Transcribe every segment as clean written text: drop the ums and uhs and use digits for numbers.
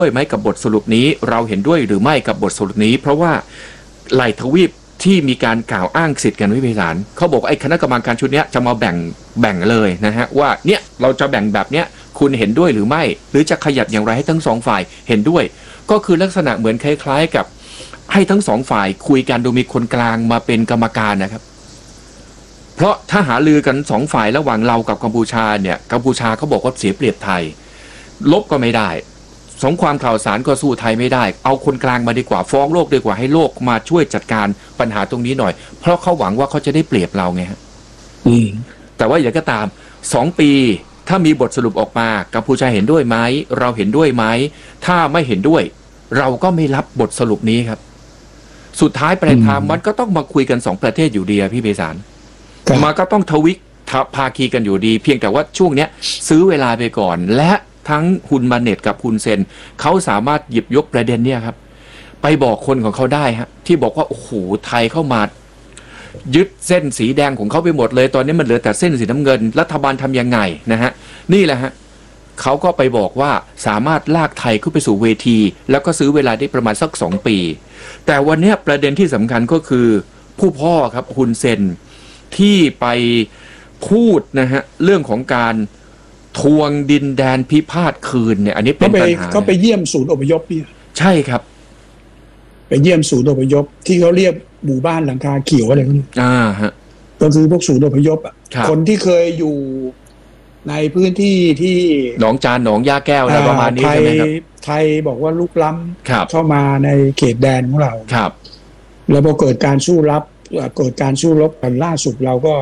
ด้วยไหมกับบทสรุปนี้เราเห็นด้วยหรือไม่กับบทสรุปนี้เพราะว่าหลายทวีปที่มีการกล่าวอ้างสิทธิ์กันวิพิสารเขาบอกไอ้คณะกรรมการชุดนี้จะมาแบ่งเลยนะฮะว่าเนี่ยเราจะแบ่งแบบเนี้ยคุณเห็นด้วยหรือไม่หรือจะขยับอย่างไรให้ทั้งสองฝ่ายเห็นด้วยก็คือลักษณะเหมือนคล้ายๆกับให้ทั้งสองฝ่ายคุยกันโดยมีคนกลางมาเป็นกรรมการนะครับเพราะถ้าหาลือกันสองฝ่ายระหว่างเรากับกัมพูชาเนี่ยกัมพูชาเขาบอกว่าเสียเปรียบไทยลบก็ไม่ได้สงครามข่าวสารก็สู้ไทยไม่ได้เอาคนกลางมาดีกว่าฟ้องโลกดีกว่าให้โลกมาช่วยจัดการปัญหาตรงนี้หน่อยเพราะเขาหวังว่าเขาจะได้เปรียบเราไงฮะแต่ว่าอย่างก็ตาม2 ปีถ้ามีบทสรุปออกมากัมพูชาเห็นด้วยไหมเราเห็นด้วยไหมถ้าไม่เห็นด้วยเราก็ไม่รับบทสรุปนี้ครับสุดท้ายปลายทางมันก็ต้องมาคุยกัน2 ประเทศอยู่ดีพี่เบสารมันก็ต้องทวิภาคีกันอยู่ดีเพียงแต่ว่าช่วงเนี้ยซื้อเวลาไปก่อนและทั้งฮุนมาเน็ตกับฮุนเซนเขาสามารถหยิบยกประเด็นเนี่ยครับไปบอกคนของเขาได้ฮะที่บอกว่าโอ้โหไทยเข้ามายึดเส้นสีแดงของเขาไปหมดเลยตอนนี้มันเหลือแต่เส้นสีน้ำเงินรัฐบาลทำยังไงนะฮะนี่แหละฮะเขาก็ไปบอกว่าสามารถลากไทยขึ้นไปสู่เวทีแล้วก็ซื้อเวลาได้ประมาณสัก2 ปีแต่วันนี้ประเด็นที่สำคัญก็คือผู้พ่อครับฮุนเซนที่ไปพูดนะฮะเรื่องของการทวงดินแดนพิพาทคืนเนี่ยอันนี้เป็นปัญหาก็ไปเยี่ยมศูนย์อพยพเนี่ยใช่ครับไปเยี่ยมศูนย์อพยพที่เขาเรียกหมู่บ้านหลังคาเขียวอะไรพวกนี้ฮะก็คือพวกศูนย์อพยพอ่ะคนที่เคยอยู่ในพื้นที่ที่หนองจานหนองยาแก้วอะไรประมาณนี้ใช่ไหมครับไทยบอกว่าลุกล้ำเข้ามาในเขตแดนของเราครับแล้วพอเกิดการสู้รบกันล่าสุดเราก็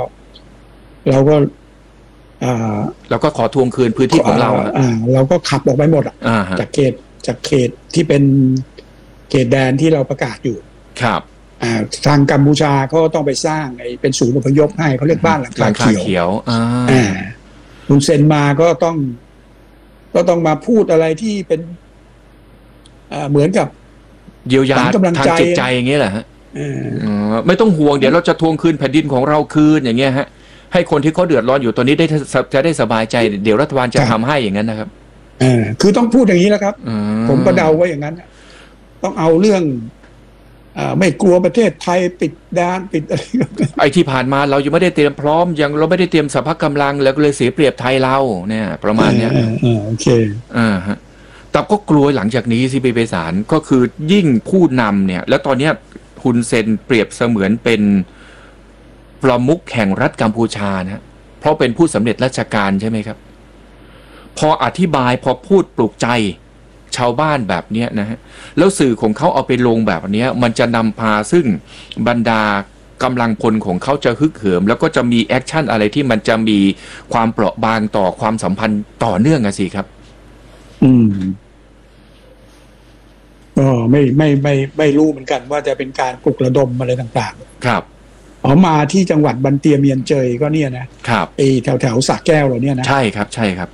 ขอทวงคืนพื้นที่ของเราเราก็ขับออกไปหมดจากเขตที่เป็นเขตแดนที่เราประกาศอยู่ครับทางกัมพูชาเขาต้องไปสร้างเป็นศูนย์อพยพให้เขาเรียกบ้านหลังคาเขียวฮุนเซนมาก็ต้องมาพูดอะไรที่เป็นเหมือนกับเยียวยาทางจิตใจอย่างเงี้ยแหละฮะไม่ต้องห่วงเดี๋ยวเราจะทวงคืนแผ่นดินของเราคืนอย่างเงี้ยฮะให้คนที่เขาเดือดร้อนอยู่ตอนนี้จะได้สบายใจเดี๋ยวรัฐบาลจะทำให้อย่างนั้นนะครับคือต้องพูดอย่างนี้แล้วครับผมก็เดาไว้อย่างนั้นต้องเอาเรื่องไม่กลัวประเทศไทยปิดด้านปิดอะไรไอ้ที่ผ่านมาเรายังไม่ได้เตรียมพร้อมเราไม่ได้เตรียมสภาพกำลังแล้วก็เลยเสียเปรียบไทยเราเนี่ยประมาณเนี้ยโอเคฮะแต่ก็กลัวหลังจากนี้สิไปศาลก็คือยิ่งผู้นำเนี่ยแล้วตอนนี้ฮุนเซนเปรียบเสมือนเป็นประมุขแห่งรัฐกัมพูชานะเพราะเป็นผู้สำเร็จราชการใช่ไหมครับพออธิบายพอพูดปลุกใจชาวบ้านแบบนี้นะฮะแล้วสื่อของเขาเอาไปลงแบบนี้มันจะนำพาซึ่งบรรดากำลังพลของเขาจะฮึกเหิมแล้วก็จะมีแอคชั่นอะไรที่มันจะมีความเปราะบางต่อความสัมพันธ์ต่อเนื่องสิครับก็ไม่รู้เหมือนกันว่าจะเป็นการปลุกระดมอะไรต่างๆครับมาที่จังหวัดบันเตียเมียนเจยก็เนี่ยนะครับแถวสระแก้วเราเนี่ยนะใช่ครับ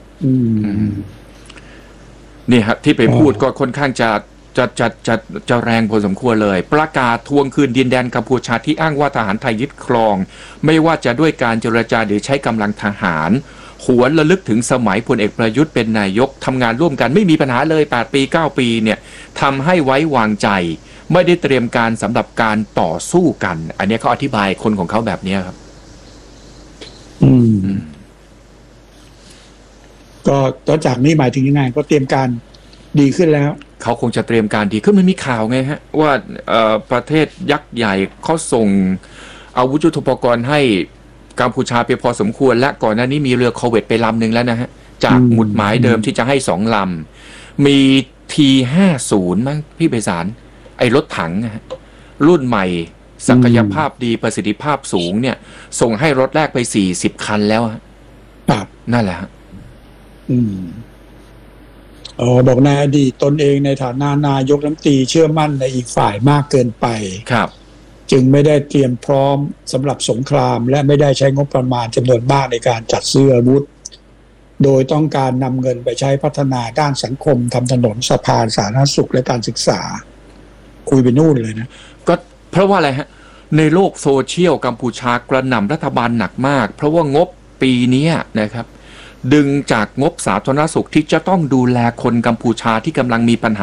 นี่ครับที่ไปพูดก็ค่อนข้างจะแรงพอสมควรเลยประกาศทวงคืนดินแดนกัมพูชาที่อ้างว่าทหารไทยยึดครองไม่ว่าจะด้วยการเจรจาหรือใช้กำลังทหารหวนระลึกถึงสมัยพลเอกประยุทธ์เป็นนายกทำงานร่วมกันไม่มีปัญหาเลย8 ปี 9 ปีเนี่ยทำให้ไว้วางใจไม่ได้เตรียมการสำหรับการต่อสู้กันอันนี้เขาอธิบายคนของเขาแบบนี้ครับก็ต่อจากนี้หมายถึงยังไงก็เตรียมการดีขึ้นแล้วเขาคงจะเตรียมการดีขึ้นมันมีข่าวไงฮะว่าประเทศยักษ์ใหญ่เขาส่งอาวุธยุทโธปกรณ์ให้กัมพูชาไปพอสมควรและก่อนหน้านี้มีเรือคอร์เวตไปลำหนึ่งแล้วนะฮะจากหมุดหมายเดิมที่จะให้2 ลำมี T50 มั้งพี่ไพศาลไอ้รถถังรุ่นใหม่ศักยภาพดีประสิทธิภาพสูงเนี่ยส่งให้รถแรกไป40 คันแล้วครับนั่นแหละบอกในอดีตตนเองในฐานะนายกรัฐมนตรีเชื่อมั่นในอีกฝ่ายมากเกินไปครับจึงไม่ได้เตรียมพร้อมสำหรับสงครามและไม่ได้ใช้งบประมาณจำนวนมากในการจัดซื้ออาวุธโดยต้องการนำเงินไปใช้พัฒนาด้านสังคมทำถนนสะพานสาธารณสุขและการศึกษาคุยไปนู่นเลยนะก็เพราะว่าอะไรฮะในโลกโซเชียลกัมพูชากระหน่ำรัฐบาลหนักมากเพราะว่างบปีนี้นะครับดึงจากงบสาธารณสุขที่จะต้องดูแลคนกัมพูชาที่กำลังมีปัญหา